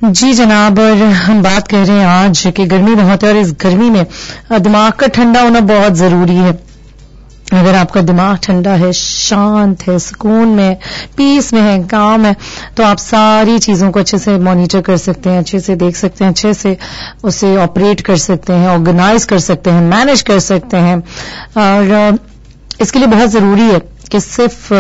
جی جناب، اور ہم بات کر رہے ہیں آج کہ گرمی بہت ہے اور اس گرمی میں دماغ کا ٹھنڈا ہونا بہت ضروری ہے. اگر آپ کا دماغ ٹھنڈا ہے، شانت ہے، سکون میں، پیس میں ہے، کام ہے، تو آپ ساری چیزوں کو اچھے سے مانیٹر کر سکتے ہیں، اچھے سے دیکھ سکتے ہیں، اچھے سے اسے آپریٹ کر سکتے ہیں، آرگنائز کر سکتے ہیں، مینج کر سکتے ہیں. اور اس کے لیے بہت ضروری ہے کہ صرف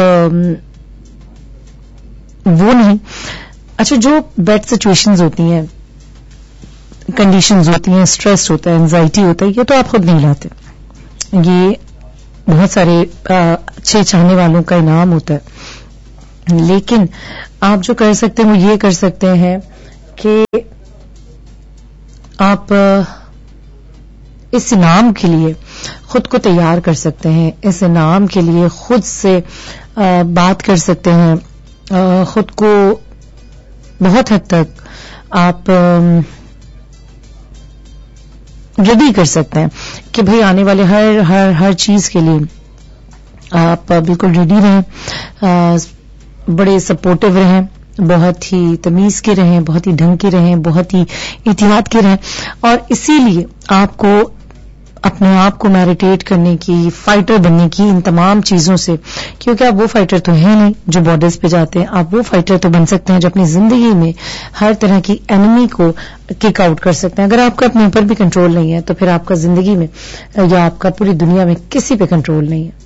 وہ نہیں، اچھا جو بیڈ سچویشنز ہوتی ہیں، کنڈیشنز ہوتی ہیں، اسٹریس ہوتا ہے، انزائٹی ہوتا ہے، یہ تو آپ خود نہیں لاتے، یہ بہت سارے اچھے چاہنے والوں کا انعام ہوتا ہے. لیکن آپ جو کر سکتے ہیں وہ یہ کر سکتے ہیں کہ آپ اس انعام کے لیے خود کو تیار کر سکتے ہیں، اس انعام کے لیے خود سے بات کر سکتے ہیں، خود کو بہت حد تک آپ ریڈی کر سکتے ہیں کہ بھئی آنے والے ہر چیز کے لیے آپ بالکل ریڈی رہیں، بڑے سپورٹو رہیں، بہت ہی تمیز کے رہیں، بہت ہی ڈھنگ کے رہیں، بہت ہی احتیاط کے رہیں. اور اسی لیے آپ کو اپنے آپ کو میریٹیٹ کرنے کی، فائٹر بننے کی ان تمام چیزوں سے، کیونکہ آپ وہ فائٹر تو ہیں نہیں جو بارڈرز پہ جاتے ہیں، آپ وہ فائٹر تو بن سکتے ہیں جو اپنی زندگی میں ہر طرح کی اینمی کو کک آؤٹ کر سکتے ہیں. اگر آپ کا اپنے اوپر بھی کنٹرول نہیں ہے تو پھر آپ کا زندگی میں یا آپ کا پوری دنیا میں کسی پہ کنٹرول نہیں ہے.